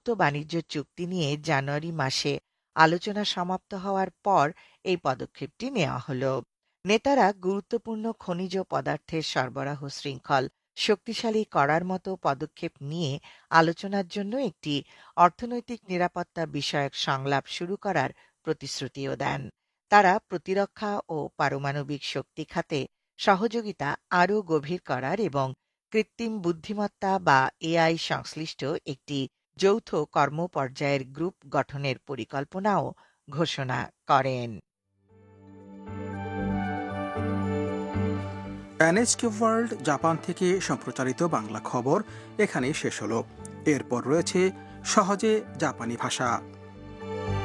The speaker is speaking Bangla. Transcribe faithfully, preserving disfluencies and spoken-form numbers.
মুক্ত বাণিজ্য চুক্তি নিয়ে জানুয়ারি মাসে আলোচনা সমাপ্ত হওয়ার পর এই পদক্ষেপটি নেওয়া হলো। নেতারা গুরুত্বপূর্ণ খনিজ পদার্থের সরবরাহ শৃঙ্খল শক্তিশালী করার মতো পদক্ষেপ নিয়ে আলোচনার জন্য একটি অর্থনৈতিক নিরাপত্তা বিষয়ক সংলাপ শুরু করার প্রতিশ্রুতিও দেন। তারা প্রতিরক্ষা ও পারমাণবিক শক্তি খাতে সহযোগিতা আরও গভীর করার এবং কৃত্রিম বুদ্ধিমত্তা বা এআই সংশ্লিষ্ট একটি যৌথ কর্মপর্যায়ের গ্রুপ গঠনের পরিকল্পনাও ঘোষণা করেন। এনএইচকে ওয়ার্ল্ড জাপান থেকে সম্প্রচারিত বাংলা খবর এখানেই শেষ হলো। এরপর রয়েছে সহজে জাপানি ভাষা।